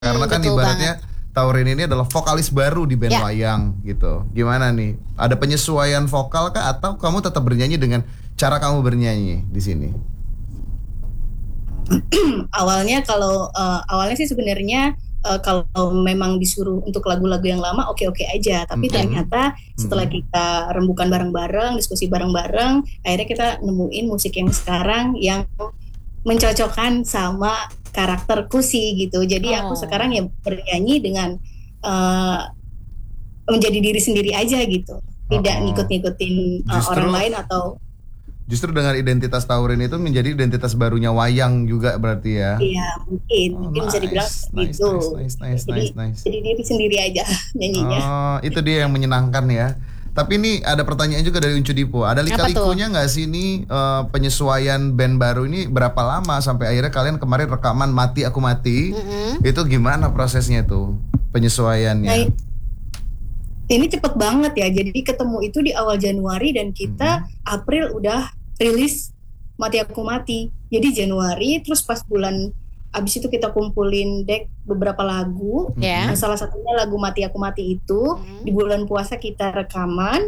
Karena kan Betul ibaratnya Taurin ini adalah vokalis baru di band wayang gitu. Gimana nih? Ada penyesuaian vokal kah atau kamu tetap bernyanyi dengan cara kamu bernyanyi di sini? Awalnya sih sebenarnya kalau memang disuruh untuk lagu-lagu yang lama oke-oke aja, tapi ternyata setelah kita rembukan bareng-bareng, diskusi bareng-bareng, akhirnya kita nemuin musik yang sekarang yang mencocokkan sama karakterku sih gitu. Jadi aku sekarang ya bernyanyi dengan menjadi diri sendiri aja gitu, tidak ngikut-ngikutin orang lain atau. Justru dengan identitas Taurin itu menjadi identitas barunya wayang juga berarti ya? Iya mungkin bisa dibilang gitu. Nice. Jadi diri sendiri aja nyanyinya. Oh itu dia yang menyenangkan ya. Tapi ini ada pertanyaan juga dari Uncu Dipo. Ada lika-likunya nggak sih ini penyesuaian band baru ini berapa lama sampai akhirnya kalian kemarin rekaman Mati Aku Mati? Itu gimana prosesnya tuh penyesuaiannya? Nah, ini cepet banget ya. Jadi ketemu itu di awal Januari dan kita April udah rilis Mati Aku Mati. Jadi Januari, terus pas bulan abis itu kita kumpulin deck beberapa lagu. Nah, salah satunya lagu Mati Aku Mati itu di bulan puasa kita rekaman.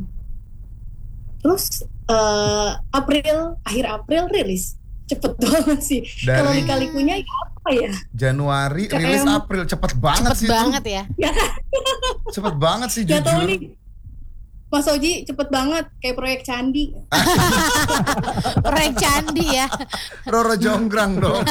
Terus akhir April rilis. Cepet banget sih. Kalau lika-likunya apa ya? Januari rilis April, cepet banget sih. Cepet banget ya. Cepet banget sih Gak tau jujur. nih, Mas Oji cepet banget kayak proyek candi. Proyek candi ya. Roro Jonggrang dong.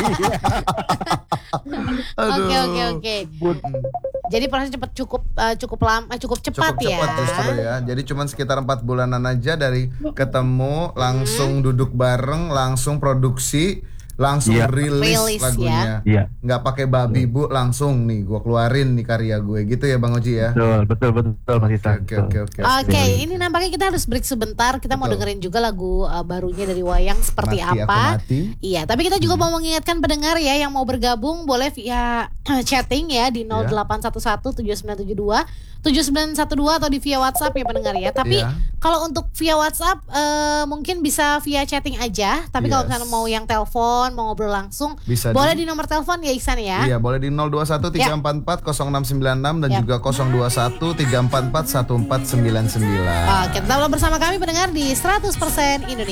Oke. Jadi proses cukup cepat ya. Justru ya. Jadi cuma sekitar 4 bulanan aja dari ketemu, langsung duduk bareng, langsung produksi, langsung rilis lagunya. Nggak pakai babi bu, langsung nih gue keluarin nih karya gue gitu ya Bang Oji ya. Betul Mas Ita. Oke, ini nampaknya kita harus break sebentar. Kita mau dengerin juga lagu barunya dari Wayang seperti Mati apa. Aku Mati. Iya, tapi kita juga mau mengingatkan pendengar ya yang mau bergabung boleh via chatting ya di 0811-7972-7912 atau di via WhatsApp ya pendengar ya. Tapi kalau untuk via WhatsApp mungkin bisa via chatting aja. Tapi kalau misalnya mau yang telepon, mau ngobrol langsung, bisa boleh di nomor telepon ya Ihsan ya. Iya, boleh di 0213440696 dan juga 02134414999. Oke, tetaplah bersama kami pendengar di 100% Indonesia.